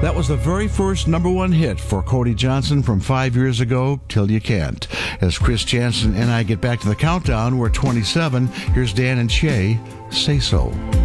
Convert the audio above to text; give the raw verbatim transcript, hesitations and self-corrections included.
That was the very first number one hit for Cody Johnson from five years ago, Till You Can't. As Chris Jansen and I get back to the countdown, we're twenty-seven. Here's Dan and Shay, Say So.